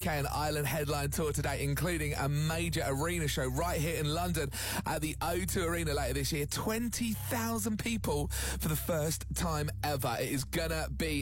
and Ireland headline tour today, including a major arena show right here in London at the O2 Arena later this year. 20,000 people for the first time ever. It is gonna be